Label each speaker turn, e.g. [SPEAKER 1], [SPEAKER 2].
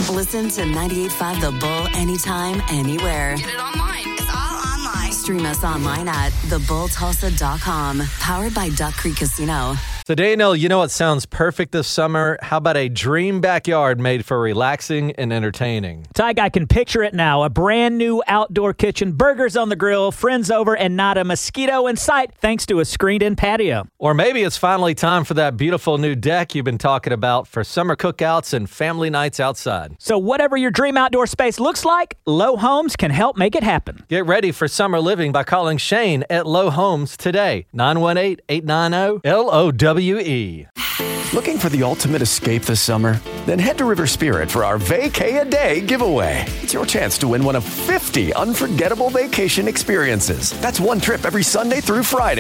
[SPEAKER 1] Listen to 98.5 The Bull anytime, anywhere.
[SPEAKER 2] Get it online. It's all online.
[SPEAKER 1] Stream us online at thebulltulsa.com. Powered by Duck Creek Casino.
[SPEAKER 3] So, Danielle, you know what sounds perfect this summer? How about a dream backyard made for relaxing and entertaining?
[SPEAKER 4] Tyke, I can picture it now. A brand new outdoor kitchen, burgers on the grill, friends over, and not a mosquito in sight thanks to a screened-in patio.
[SPEAKER 3] Or maybe it's finally time for that beautiful new deck you've been talking about for summer cookouts and family nights outside.
[SPEAKER 4] So whatever your dream outdoor space looks like, Lowe Homes can help make it happen.
[SPEAKER 3] Get ready for summer living by calling Shane at Lowe Homes today. 918-890-LOWE.
[SPEAKER 5] Looking for the ultimate escape this summer? Then head to River Spirit for our Vacay-A-Day giveaway. It's your chance to win one of 50 unforgettable vacation experiences. That's one trip every Sunday through Friday.